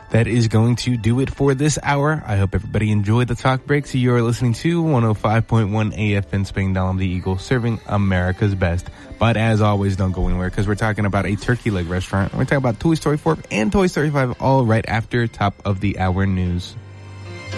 That is going to do it for this hour. I hope everybody enjoyed the talk breaks. You are listening to 105.1 AFN Spangdahlem, the Eagle, serving America's best. But as always, don't go anywhere because we're talking about a turkey leg restaurant. We're talking about Toy Story 4 and Toy Story 5 all right after top of the hour news.